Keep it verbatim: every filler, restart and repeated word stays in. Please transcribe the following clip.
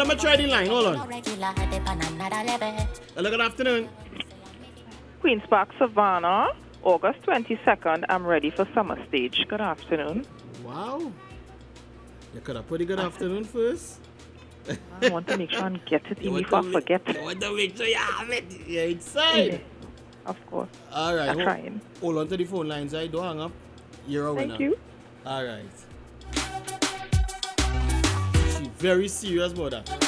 let me try the line. Hold on. Hello, good afternoon. Queen's Park, Savannah, August twenty-second. I'm ready for summer stage. Good afternoon. Wow. You could have put a good afternoon first. I want to make sure and get it in before I forget. I want to make sure you have it. You're inside. Yeah, of course. All right. I'm hold, trying. Hold on to the phone lines. I don't hang up. You're a winner. Thank you. All right. She's very serious about that.